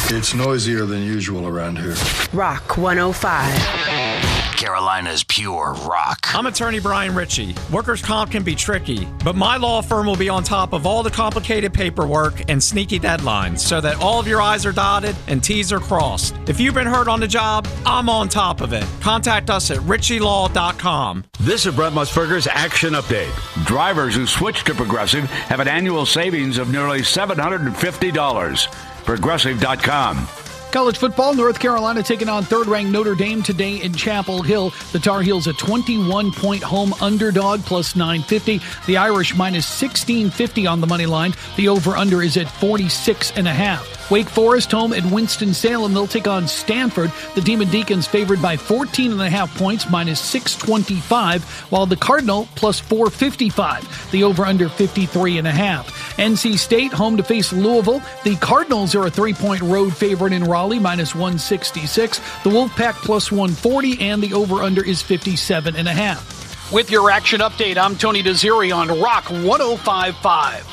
It's noisier than usual around here. Rock 105. Carolina's pure rock. I'm attorney Brian Ritchie. Workers' comp can be tricky, but my law firm will be on top of all the complicated paperwork and sneaky deadlines so that all of your I's are dotted and T's are crossed. If you've been hurt on the job, I'm on top of it. Contact us at ritchielaw.com. This is Brett Musburger's Action Update. Drivers who switch to Progressive have an annual savings of nearly $750. Progressive.com. College football, North Carolina taking on third-ranked Notre Dame today in Chapel Hill. The Tar Heels a 21-point home underdog, plus 950. The Irish minus 1650 on the money line. The over-under is at 46.5. Wake Forest home at Winston-Salem. They'll take on Stanford. The Demon Deacons favored by 14.5 points, minus 625, while the Cardinal plus 455. The over-under 53.5. NC State home to face Louisville. The Cardinals are a 3-point road favorite in Raleigh, minus 166. The Wolfpack plus 140, and the over-under is 57.5. With your action update, I'm Tony Desiri on Rock 105.5.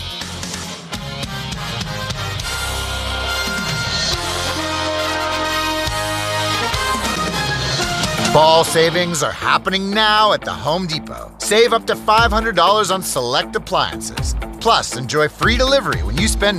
Fall savings are happening now at the Home Depot. Save up to $500 on select appliances. Plus, enjoy free delivery when you spend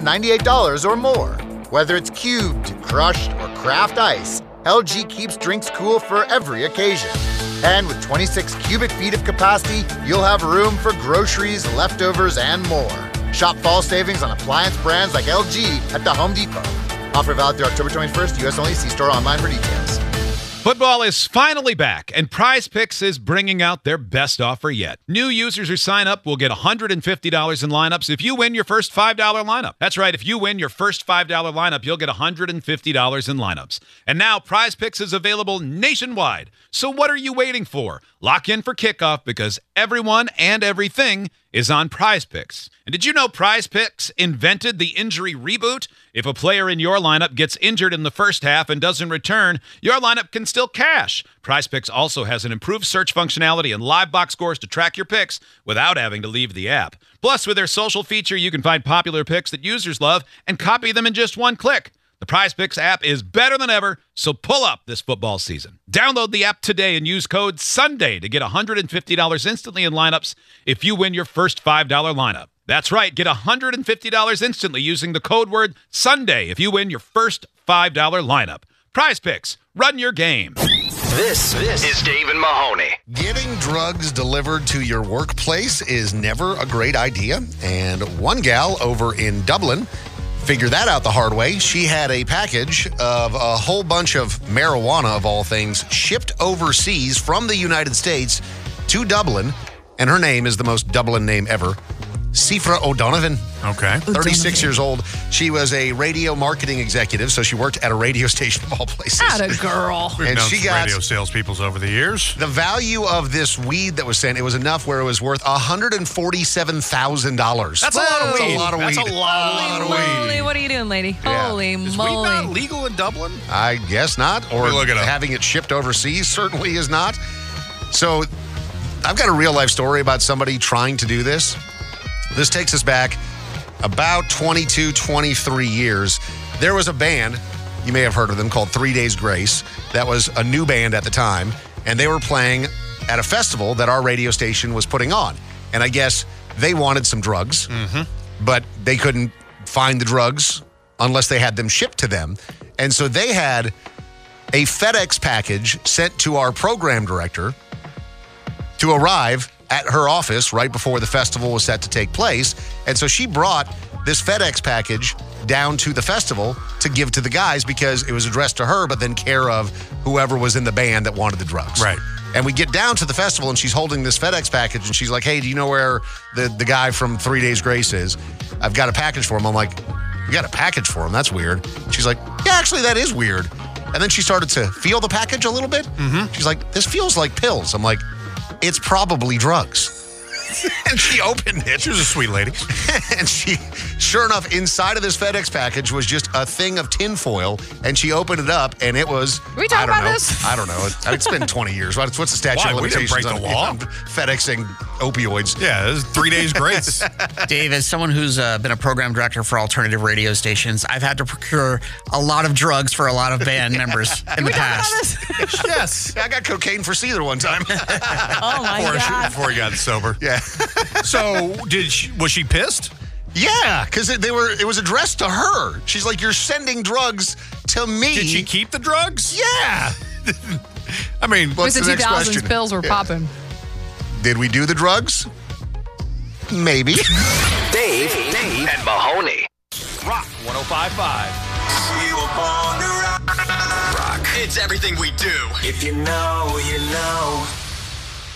$998 or more. Whether it's cubed, crushed, or craft ice, LG keeps drinks cool for every occasion. And with 26 cubic feet of capacity, you'll have room for groceries, leftovers, and more. Shop fall savings on appliance brands like LG at the Home Depot. Offer valid through October 21st, U.S. only. See store online for details. Football is finally back, and Prize Picks is bringing out their best offer yet. New users who sign up will get $150 in lineups if you win your first $5 lineup. That's right, if you win your first $5 lineup, you'll get $150 in lineups. And now Prize Picks is available nationwide. So what are you waiting for? Lock in for kickoff because everyone and everything is on Prize Picks. And did you know Prize Picks invented the injury reboot? If a player in your lineup gets injured in the first half and doesn't return, your lineup can still cash. Prize Picks also has an improved search functionality and live box scores to track your picks without having to leave the app. Plus, with their social feature, you can find popular picks that users love and copy them in just one click. The Prize Picks app is better than ever, so pull up this football season. Download the app today and use code SUNDAY to get $150 instantly in lineups if you win your first $5 lineup. That's right, get $150 instantly using the code word SUNDAY if you win your first $5 lineup. Prize Picks, run your game. This is Dave and Mahoney. Getting drugs delivered to your workplace is never a great idea, and one gal over in Dublin figured that out the hard way. She had a package of a whole bunch of marijuana, of all things, shipped overseas from the United States to Dublin, and her name is the most Dublin name ever. Sifra O'Donovan. Okay. 36 years old. She was a radio marketing executive, so she worked at a radio station of all places. Atta girl. We've And known she some got radio salespeople over the years. the value of this weed that was sent. It was enough where it was worth $147,000. That's a lot of weed. That's a lot of weed. That's a lot of Holy, what are you doing, lady? Yeah. Holy Is moly. weed not legal in Dublin? I guess not. Or Look it up. having it shipped overseas certainly is not. So I've got a real life story about somebody trying to do this. This takes us back about 22, 23 years. There was a band, you may have heard of them, called 3 Days Grace. That was a new band at the time, and they were playing at a festival that our radio station was putting on. And I guess they wanted some drugs, but they couldn't find the drugs unless they had them shipped to them. And so they had a FedEx package sent to our program director to arrive at her office right before the festival was set to take place. And so she brought this FedEx package down to the festival to give to the guys because it was addressed to her, but then care of whoever was in the band that wanted the drugs. Right. And we get down to the festival and she's holding this FedEx package and she's like, hey, do you know where the guy from 3 Days Grace is? I've got a package for him. I'm like, you got a package for him? That's weird. She's like, yeah, actually, that is weird. And then she started to feel the package a little bit. She's like, this feels like pills. I'm like, it's probably drugs. And she opened it. She was a sweet lady. And she, sure enough, inside of this FedEx package was just a thing of tinfoil. And she opened it up, and it was, Are we talking I don't about know. this? I don't know. It's been 20 years. What's the statute Why? of We didn't limitations break the law. on FedExing opioids. Yeah, this is 3 days grace. Dave, as someone who's been a program director for alternative radio stations, I've had to procure a lot of drugs for a lot of band members in the past. Yes. Yeah, I got cocaine for Caesar one time. Oh, my God. Before he got sober. Yeah. So, was she pissed? Yeah, because it was addressed to her. She's like, you're sending drugs to me. Did she keep the drugs? Yeah. I mean, what's With the the next 2000s, question? pills were popping. Did we do the drugs? Maybe. Dave and Mahoney. Rock 105.5. Rock. It's everything we do. If you know, you know.